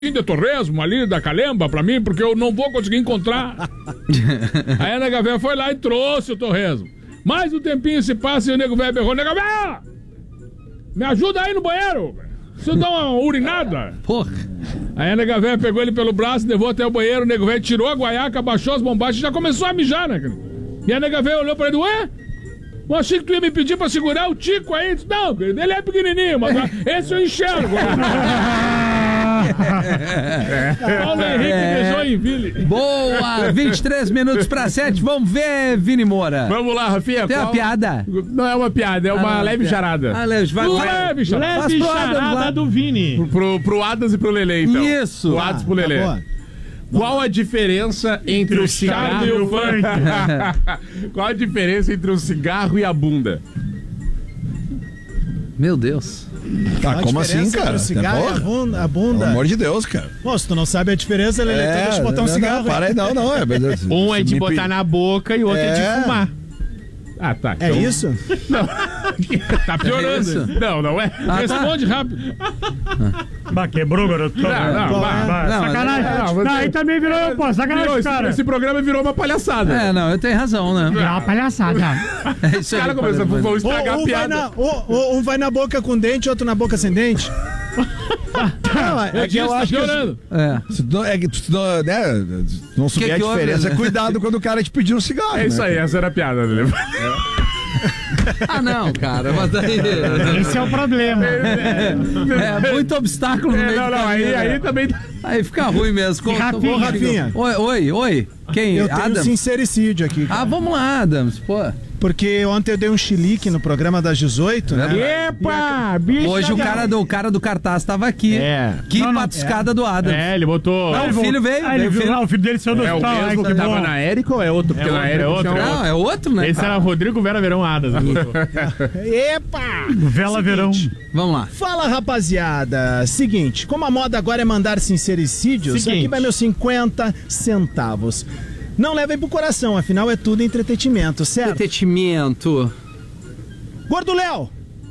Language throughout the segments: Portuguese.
de torresmo ali da Calemba pra mim, porque eu não vou conseguir encontrar. Aí a nega véia foi lá e trouxe o torresmo. Mais um tempinho se passa e o nego velho berrou: nega véia, me ajuda aí no banheiro, preciso dar uma urinada. Porra. Aí a nega véia pegou ele pelo braço, levou até o banheiro, o nego velho tirou a guaiaca, abaixou as bombachas e já começou a mijar, né, cara? E a nega véia olhou pra ele: ué? Eu achei que tu ia me pedir pra segurar o Tico aí. Disse: não, querido, ele é pequenininho, mas esse eu enxergo. Paulo Henrique de Joinville. Boa, 23 minutos pra 7. Vamos ver, Vini Moura. Vamos lá, Rafinha. Tem uma piada? Não é uma piada, é uma leve charada. Leve charada. Leve charada do Vini. Pro Adams e pro Lelê, então. Isso. O Adams pro Lelê. Tá. Qual a diferença entre o cigarro e o funk? Qual a diferença entre o cigarro e a bunda? Meu Deus. Tá, como assim, cara? O cigarro e a bunda. Pelo amor de Deus, cara. Pô, se tu não sabe a diferença, Lelê, então deixa eu botar um cigarro. Para aí, não. Um é de botar na boca e o outro é de fumar. Ah, tá. É então... isso? Não. Tá piorando. É isso? Não é. Responde rápido. Bah, quebrou, garoto. Sacanagem. Aí também virou, pô, sacanagem, cara. Esse programa virou uma palhaçada. Não, eu tenho razão, né? É uma palhaçada. É isso Os aí. caras começaram a estragar a piada. Um vai na boca com dente, outro na boca sem dente. É que eu acho que se tu não souber a diferença, cuidado quando o cara te pedir um cigarro. É isso aí, essa era a piada, Lelê. Ah, não, cara, mas daí... Esse é o problema. É muito obstáculo no meio do caminho, aí também... Aí fica ruim mesmo. Rafinha. Oi. Quem? Eu tenho Adams? sincericídio aqui, cara. Vamos lá, Adams, pô. Porque ontem eu dei um chilique no programa das 18, né? Epa, bicho! Hoje o cara do cartaz tava aqui. Que patuscada do Adams. Ele botou... Não, o filho veio. O filho dele saiu do hospital. É o mesmo que tava na Érica ou é outro? Porque na Érica Não, é outro, né? Esse era Rodrigo Vera Verão Adams. Epa! Vela Verão. Vamos lá. Fala, rapaziada. Seguinte, como a moda agora é mandar sincericídios, aqui vai meus 50 centavos. Não levem pro coração, afinal é tudo entretenimento, certo? Entretenimento. Gordo Léo.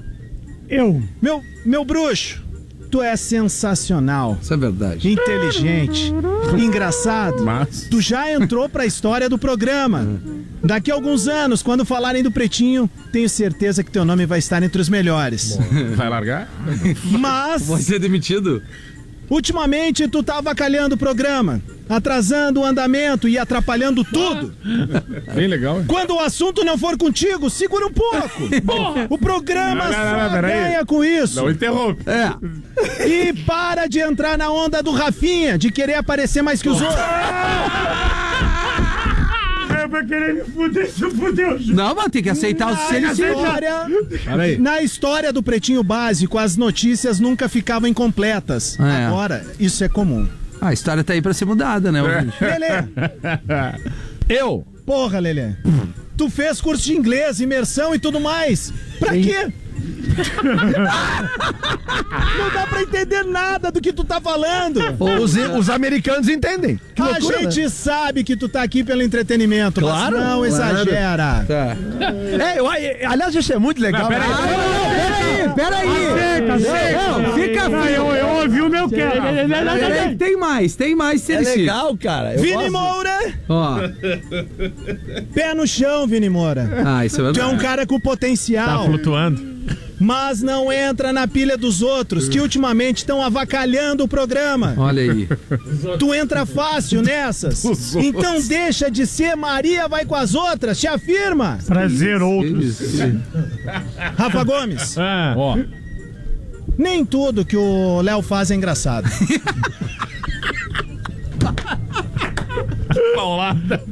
Meu bruxo, tu é sensacional. Isso é verdade. Inteligente, engraçado. Mas... Tu já entrou pra história do programa. Daqui a alguns anos, quando falarem do Pretinho, tenho certeza que teu nome vai estar entre os melhores. Vai largar? Mas... Vai ser demitido? Ultimamente, tu tá avacalhando o programa, atrasando o andamento e atrapalhando tudo. Bem legal, hein? Quando o assunto não for contigo, segura um pouco. O programa só ganha com isso. Não interrompe. E para de entrar na onda do Rafinha, de querer aparecer mais que os outros. Vai querer me fuder, se fudeu. Não, mas tem que aceitar o sincericídio. Na história do Pretinho Básico, as notícias nunca ficavam incompletas. Agora, isso é comum. A história tá aí pra ser mudada, né? Lelê. Eu? Porra, Lelê. Tu fez curso de inglês, imersão e tudo mais. Pra quê? Não dá pra entender nada do que tu tá falando. Os americanos entendem. Que loucura, a gente sabe que tu tá aqui pelo entretenimento, claro, mas não exagera. Tá. Aliás, isso é muito legal. Peraí. Fica frio. Eu ouvi o meu quero. Tem mais sincericídio. É legal, cara. Vini Moura. Pé no chão, Vini Moura. Isso é verdade. Tu é um cara com potencial. Tá flutuando. Mas não entra na pilha dos outros, que ultimamente estão avacalhando o programa. Olha aí. Tu entra fácil nessas. Então deixa de ser Maria vai com as outras, te afirma. Prazer outros. Rafa Gomes. Nem tudo que o Léo faz é engraçado. Paulada.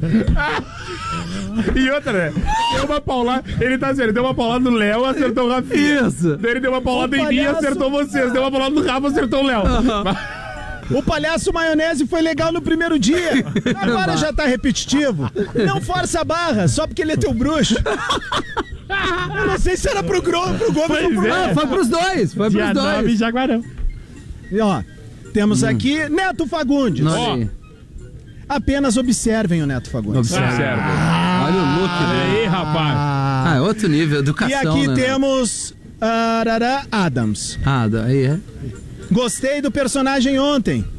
E outra, né? Deu uma paulada. Ele tá dizendo, deu uma paulada no Léo, acertou o Rafinha. Isso. Daí ele deu uma paulada em mim, acertou vocês. Deu uma paulada no Rafa, acertou o Léo. O palhaço maionese foi legal no primeiro dia. Agora já tá repetitivo. Não força a barra, só porque ele é teu bruxo. Eu não sei se era pro Gomes ou pro... Foi pros dois. Foi pros dois. Jaguarão. E ó, temos aqui Neto Fagundes. Apenas observem o Neto Fagundes. Observe. Olha o look, Aí, rapaz. É outro nível, educação, E aqui né? temos Adams. Aí é. Gostei do personagem ontem.